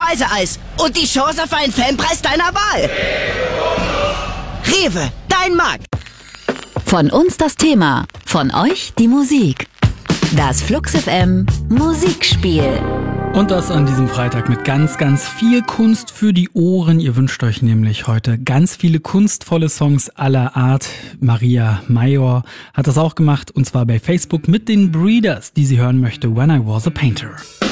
Speiseeis und die Chance auf einen Fanpreis deiner Wahl. Rewe, dein Markt. Von uns das Thema, von euch die Musik. Das Flux FM Musikspiel. Und das an diesem Freitag mit ganz, ganz viel Kunst für die Ohren. Ihr wünscht euch nämlich heute ganz viele kunstvolle Songs aller Art. Maria Major hat das auch gemacht, und zwar bei Facebook mit den Breeders, die sie hören möchte, When I Was a Painter.